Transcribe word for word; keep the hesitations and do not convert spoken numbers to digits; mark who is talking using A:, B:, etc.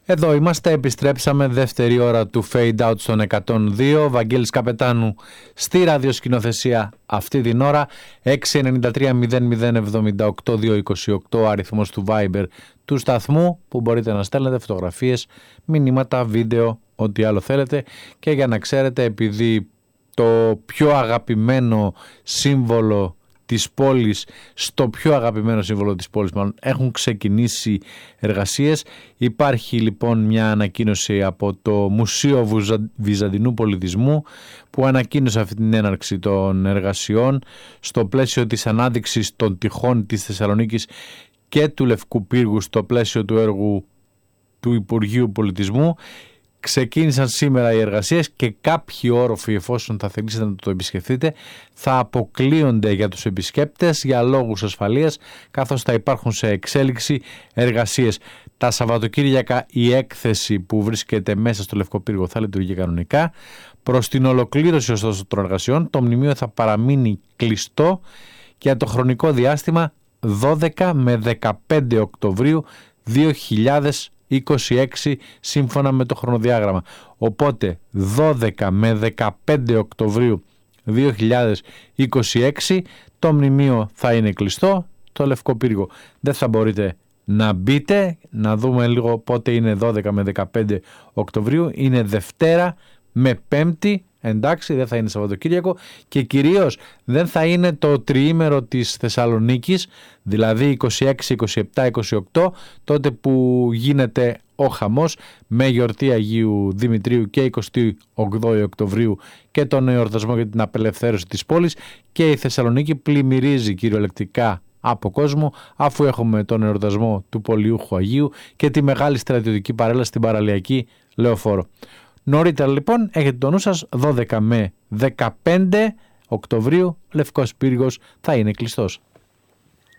A: Εδώ είμαστε, επιστρέψαμε, δεύτερη ώρα του Fade Out στον εκατόν δύο. Βαγγέλης Καπετάνου στη ραδιοσκηνοθεσία αυτή την ώρα. Έξι εννιά τρία μηδέν μηδέν εβδομήντα οκτώ διακόσια είκοσι οκτώ αριθμός του Viber του σταθμού, που μπορείτε να στέλνετε φωτογραφίες, μηνύματα, βίντεο, ό,τι άλλο θέλετε. Και για να ξέρετε, επειδή το πιο αγαπημένο σύμβολο της πόλης, στο πιο αγαπημένο σύμβολο της πόλης μάλλον, έχουν ξεκινήσει εργασίες. Υπάρχει λοιπόν μια ανακοίνωση από το Μουσείο Βυζαντινού Πολιτισμού, που ανακοίνωσε αυτή την έναρξη των εργασιών στο πλαίσιο της ανάδειξης των τυχών της Θεσσαλονίκης και του Λευκού Πύργου, στο πλαίσιο του έργου του Υπουργείου Πολιτισμού. Ξεκίνησαν σήμερα οι εργασίες και κάποιοι όροφοι, εφόσον θα θελήσετε να το επισκεφτείτε, θα αποκλείονται για τους επισκέπτες για λόγους ασφαλείας, καθώς θα υπάρχουν σε εξέλιξη εργασίες. Τα Σαββατοκύριακα η έκθεση που βρίσκεται μέσα στο Λευκό Πύργο θα λειτουργεί κανονικά. Προς την ολοκλήρωση ωστόσο των εργασιών, το μνημείο θα παραμείνει κλειστό για το χρονικό διάστημα δώδεκα με δεκαπέντε Οκτωβρίου δύο χιλιάδες είκοσι έξι σύμφωνα με το χρονοδιάγραμμα. Οπότε δώδεκα με δεκαπέντε Οκτωβρίου δύο χιλιάδες είκοσι έξι το μνημείο θα είναι κλειστό, το Λευκό Πύργο δεν θα μπορείτε να μπείτε. Να δούμε λίγο πότε είναι δώδεκα με δεκαπέντε Οκτωβρίου. Είναι Δευτέρα με Πέμπτη, εντάξει, δεν θα είναι Σαββατοκύριακο, και κυρίως δεν θα είναι το τριήμερο της Θεσσαλονίκης, δηλαδή είκοσι έξι, είκοσι επτά, είκοσι οκτώ, τότε που γίνεται ο χαμός με γιορτή Αγίου Δημητρίου και εικοστή όγδοη Οκτωβρίου και τον εορτασμό για την απελευθέρωση της πόλης, και η Θεσσαλονίκη πλημμυρίζει κυριολεκτικά από κόσμο, αφού έχουμε τον εορτασμό του Πολιούχου Αγίου και τη μεγάλη στρατιωτική παρέλαση στην παραλιακή Λεωφόρο. Νωρίτερα λοιπόν έχετε το νου σας, δώδεκα με δεκαπέντε Οκτωβρίου Λευκός Πύργος θα είναι κλειστός.